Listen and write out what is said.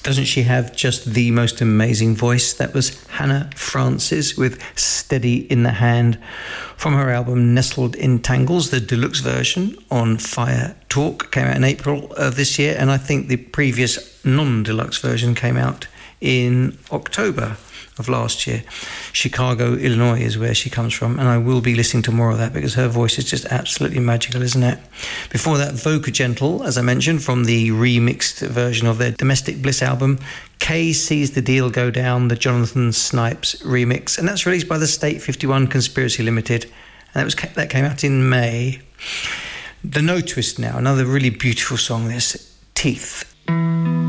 Doesn't she have just the most amazing voice? That was Hannah Francis with Steady in the Hand from her album Nestled in Tangles. The deluxe version on Fire Talk came out in April of this year, and I think the previous non-deluxe version came out in October of last year. Chicago, Illinois is where she comes from, and I will be listening to more of that because her voice is just absolutely magical, isn't it? Before that, Voca Gentle, as I mentioned, from the remixed version of their Domestic Bliss album, Kay Sees the Deal Go Down, the Jonathan Snipes remix, and that's released by the State 51 Conspiracy Limited, and that came out in May. The No Twist now, another really beautiful song, this, Teeth.